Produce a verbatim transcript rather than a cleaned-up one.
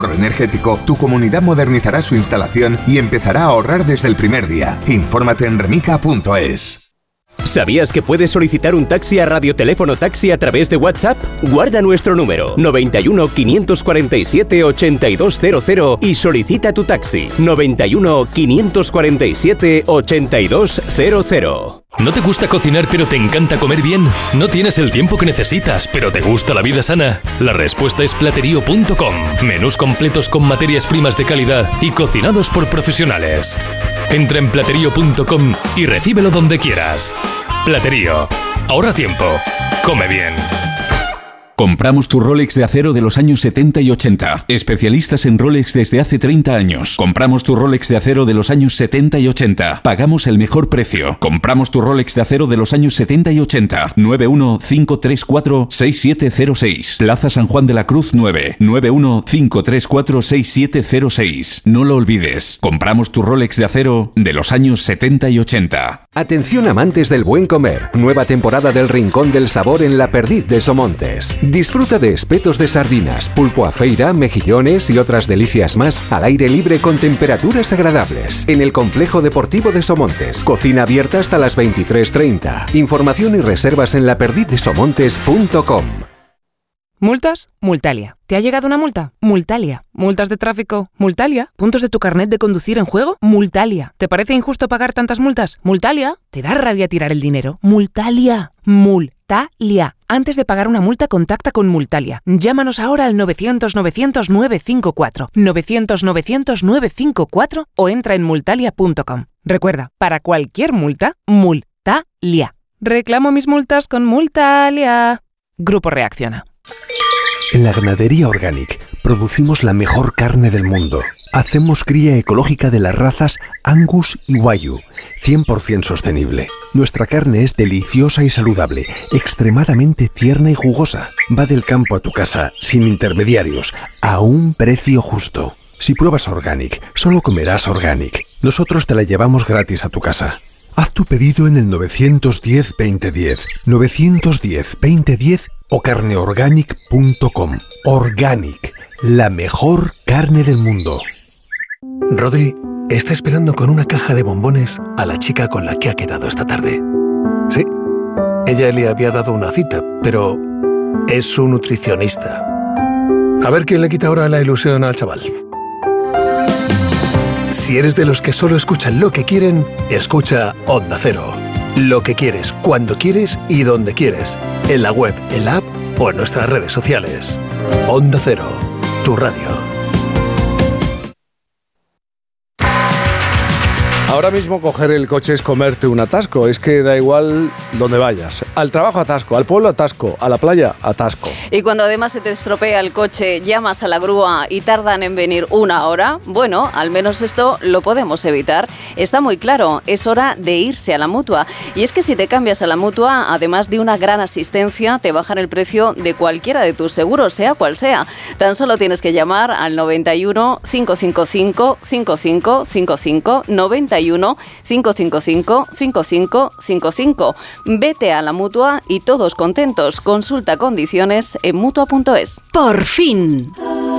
Energético, tu comunidad modernizará su instalación y empezará a ahorrar desde el primer día. Infórmate en remica punto es. ¿Sabías que puedes solicitar un taxi a Radioteléfono Taxi a través de WhatsApp? Guarda nuestro número noventa y uno, quinientos cuarenta y siete, ochenta y dos cero cero y solicita tu taxi noventa y uno, quinientos cuarenta y siete, ochenta y dos cero cero. ¿No te gusta cocinar pero te encanta comer bien? ¿No tienes el tiempo que necesitas pero te gusta la vida sana? La respuesta es platerío punto com. Menús completos con materias primas de calidad y cocinados por profesionales. Entra en platerío punto com y recíbelo donde quieras. Platerío. Ahorra tiempo. Come bien. Compramos tu Rolex de acero de los años setenta y ochenta. Especialistas en Rolex desde hace treinta años. Compramos tu Rolex de acero de los años setenta y ochenta. Pagamos el mejor precio. Compramos tu Rolex de acero de los años setenta y ochenta. nueve uno cinco tres cuatro seis siete cero seis. Plaza San Juan de la Cruz nueve. nueve uno cinco tres cuatro seis siete cero seis. No lo olvides. Compramos tu Rolex de acero de los años setenta y ochenta. Atención amantes del buen comer. Nueva temporada del Rincón del Sabor en La Perdiz de Somontes. Disfruta de espetos de sardinas, pulpo a feira, mejillones y otras delicias más al aire libre con temperaturas agradables. En el Complejo Deportivo de Somontes. Cocina abierta hasta las veintitrés treinta. Información y reservas en la perdiz de somontes punto com. ¿Multas? Multalia. ¿Te ha llegado una multa? Multalia. ¿Multas de tráfico? Multalia. ¿Puntos de tu carnet de conducir en juego? Multalia. ¿Te parece injusto pagar tantas multas? Multalia. ¿Te da rabia tirar el dinero? Multalia. Multalia. Antes de pagar una multa, contacta con Multalia. Llámanos ahora al novecientos, novecientos, novecientos cincuenta y cuatro, novecientos, novecientos, novecientos cincuenta y cuatro o entra en multalia punto com. Recuerda, para cualquier multa, Multalia. Reclamo mis multas con Multalia. Grupo Reacciona. En la Ganadería Organic producimos la mejor carne del mundo. Hacemos cría ecológica de las razas Angus y Wagyu, cien por ciento sostenible. Nuestra carne es deliciosa y saludable, extremadamente tierna y jugosa. Va del campo a tu casa, sin intermediarios, a un precio justo. Si pruebas Organic, solo comerás Organic. Nosotros te la llevamos gratis a tu casa. Haz tu pedido en el novecientos diez, veinte diez, novecientos diez, veinte diez o carneorganic punto com. Organic, la mejor carne del mundo. Rodri está esperando con una caja de bombones a la chica con la que ha quedado esta tarde. Sí, ella le había dado una cita, pero es su nutricionista. A ver quién le quita ahora la ilusión al chaval. Si eres de los que solo escuchan lo que quieren, escucha Onda Cero. Lo que quieres, cuando quieres y donde quieres. En la web, en la app o en nuestras redes sociales. Onda Cero, tu radio. Ahora mismo coger el coche es comerte un atasco, es que da igual donde vayas. Al trabajo atasco, al pueblo atasco, a la playa atasco. Y cuando además se te estropea el coche, llamas a la grúa y tardan en venir una hora, bueno, al menos esto lo podemos evitar. Está muy claro, es hora de irse a la Mutua. Y es que si te cambias a la Mutua, además de una gran asistencia, te bajan el precio de cualquiera de tus seguros, sea cual sea. Tan solo tienes que llamar al noventa y uno, cinco cinco cinco, cinco cinco cinco cinco, noventa y uno, cinco cinco cinco, cinco cinco cinco cinco. Vete a la Mutua y todos contentos. Consulta condiciones en mutua punto es. Por fin.